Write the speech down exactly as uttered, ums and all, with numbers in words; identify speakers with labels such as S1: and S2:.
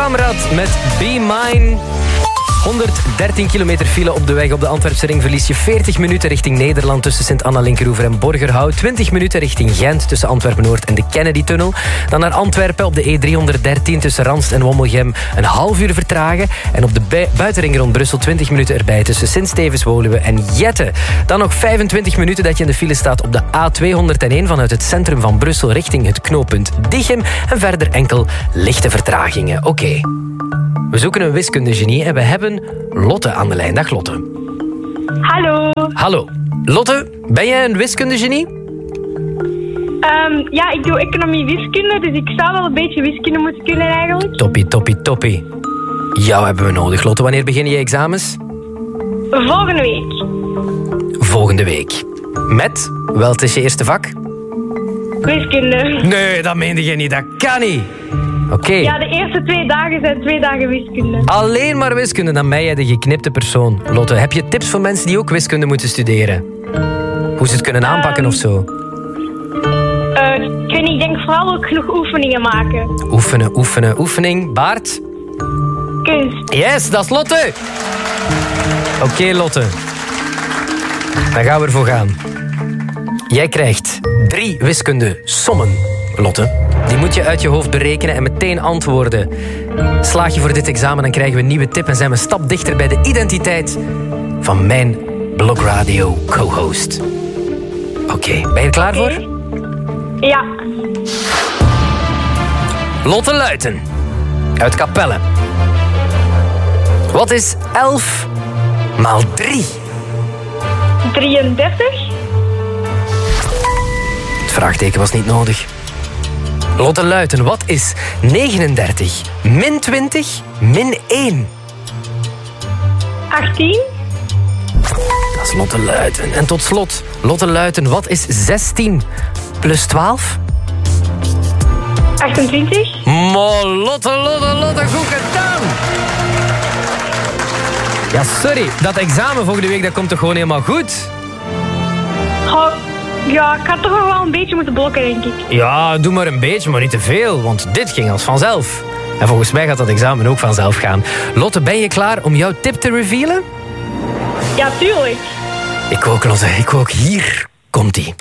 S1: Kamrad met Be Mine. honderddertien kilometer file op de weg op de Antwerpse ring. Verlies je veertig minuten richting Nederland tussen Sint-Anna-Linkeroever en Borgerhout. twintig minuten richting Gent tussen Antwerpen-Noord en de Kennedy-tunnel. Dan naar Antwerpen op de E driehonderddertien tussen Ranst en Wommelgem. Een half uur vertragen. En op de bu- buitenring rond Brussel twintig minuten erbij tussen Sint-Stevens-Woluwe en Jette. Dan nog vijfentwintig minuten dat je in de file staat op de A tweehonderdéén vanuit het centrum van Brussel richting het knooppunt Dichem. En verder enkel lichte vertragingen. Oké. Okay. We zoeken een wiskundegenie en we hebben Lotte aan de lijn. Dag Lotte.
S2: Hallo.
S1: Hallo. Lotte, ben jij een wiskundegenie?
S2: Um, ja, ik doe economie wiskunde, dus ik zou wel een beetje wiskunde moeten kunnen eigenlijk.
S1: Toppie, toppie, toppie. Jou hebben we nodig, Lotte. Wanneer beginnen je examens?
S2: Volgende week.
S1: Volgende week. Met? Wel, het is je eerste vak?
S2: Wiskunde.
S1: Nee, dat meende je niet. Dat kan niet. Oké. Okay.
S2: Ja, de eerste twee dagen zijn twee dagen wiskunde.
S1: Alleen maar wiskunde, dan ben jij de geknipte persoon. Lotte, heb je tips voor mensen die ook wiskunde moeten studeren? Hoe ze het kunnen aanpakken um, of zo?
S2: Uh, ik weet niet, ik denk vooral ook genoeg oefeningen maken.
S1: Oefenen, oefenen, oefening. Baart?
S2: Kunst.
S1: Yes, dat is Lotte! Oké, okay, Lotte. Dan gaan we ervoor gaan. Jij krijgt drie wiskunde sommen, Lotte. Die moet je uit je hoofd berekenen en meteen antwoorden. Slaag je voor dit examen, dan krijgen we een nieuwe tip en zijn we een stap dichter bij de identiteit van mijn blogradio co-host. Oké, okay, ben je er klaar
S2: okay.
S1: voor?
S2: Ja.
S1: Lotte Luiten, uit Capelle. Wat is elf maal drie?
S2: drieëndertig.
S1: Het vraagteken was niet nodig. Lotte Luiten, wat is negenendertig min twintig min één?
S2: achttien.
S1: Dat is Lotte Luiten. En tot slot, Lotte Luiten, wat is zestien plus twaalf?
S2: achtentwintig.
S1: Mo, Lotte, Lotte, Lotte, goed gedaan! Ja, sorry, dat examen volgende week, dat komt toch gewoon helemaal goed?
S2: Oh, ja, ik had toch nog wel een beetje moeten blokken, denk ik.
S1: Ja, doe maar een beetje, maar niet te veel, want dit ging als vanzelf. En volgens mij gaat dat examen ook vanzelf gaan. Lotte, ben je klaar om jouw tip te revealen?
S2: Ja, tuurlijk.
S1: Ik ook, Lotte, ik ook. Hier komt-ie.